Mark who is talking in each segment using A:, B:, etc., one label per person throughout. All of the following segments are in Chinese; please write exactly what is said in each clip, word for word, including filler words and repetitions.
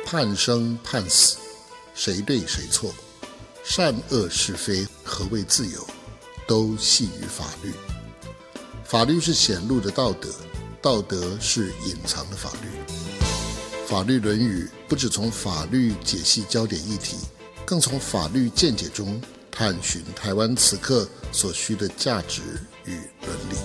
A: 判生判死，谁对谁错，善恶是非，何谓自由，都系于法律。法律是显露的道德，道德是隐藏的法律。法律论语不只从法律解析焦点议题，更从法律见解中探寻台湾此刻所需的价值与伦理。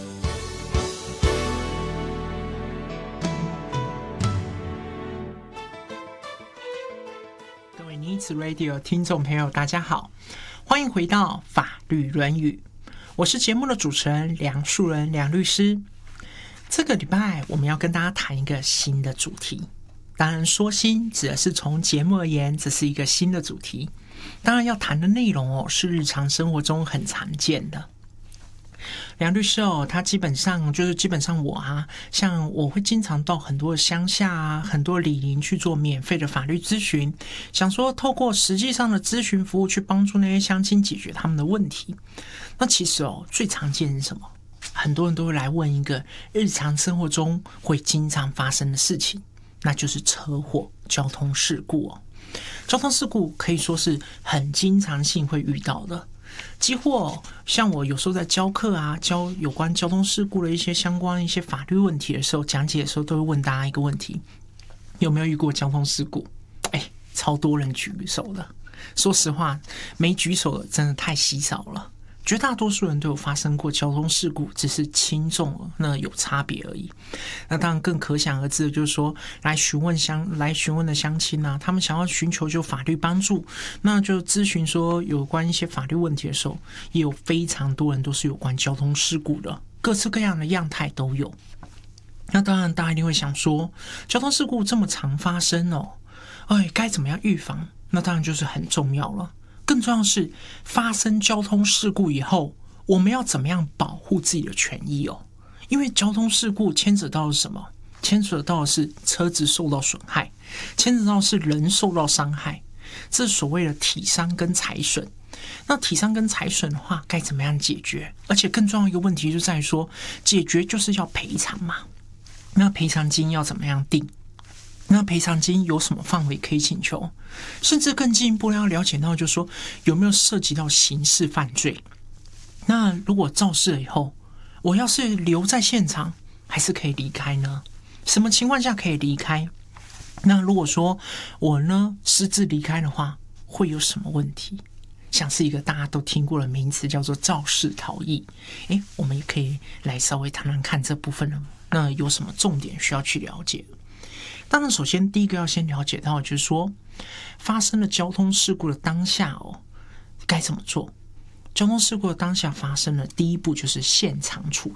B: 各位尼兹 Radio 听众朋友大家好，欢迎回到法律论语，我是节目的主持人梁树人梁律师。这个礼拜我们要跟大家谈一个新的主题，当然说新指的是从节目而言，这是一个新的主题。当然要谈的内容哦，是日常生活中很常见的。梁律师哦，他基本上就是基本上我啊，像我会经常到很多乡下啊，很多里邻去做免费的法律咨询，想说透过实际上的咨询服务去帮助那些乡亲解决他们的问题。那其实哦，最常见是什么？很多人都会来问一个日常生活中会经常发生的事情，那就是车祸、交通事故哦。交通事故可以说是很经常性会遇到的，几乎哦，像我有时候在教课啊，教有关交通事故的一些相关一些法律问题的时候，讲解的时候都会问大家一个问题：有没有遇过交通事故？哎，超多人举手的。说实话，没举手的真的太稀少了。绝大多数人都有发生过交通事故，只是轻重那有差别而已。那当然更可想而知的就是说，来询问乡来询问的乡亲啊，他们想要寻求就法律帮助，那就咨询说有关一些法律问题的时候，也有非常多人都是有关交通事故的，各式各样的样态都有。那当然大家一定会想说，交通事故这么常发生哦，哎，该怎么样预防？那当然就是很重要了。更重要的是，发生交通事故以后，我们要怎么样保护自己的权益哦？因为交通事故牵扯到的是什么？牵扯到的是车子受到损害，牵扯到的是人受到伤害，这是所谓的体伤跟财损。那体伤跟财损的话，该怎么样解决？而且更重要一个问题就在于说，解决就是要赔偿嘛。那赔偿金要怎么样定？那赔偿金有什么范围可以请求？甚至更进一步要了解到，就是说有没有涉及到刑事犯罪？那如果肇事了以后，我要是留在现场，还是可以离开呢？什么情况下可以离开？那如果说我呢私自离开的话，会有什么问题？像是一个大家都听过的名词，叫做肇事逃逸。诶，我们也可以来稍微谈谈看这部分了。那有什么重点需要去了解？当然首先第一个要先了解到就是说，发生了交通事故的当下哦，该怎么做？交通事故的当下发生了，第一步就是现场处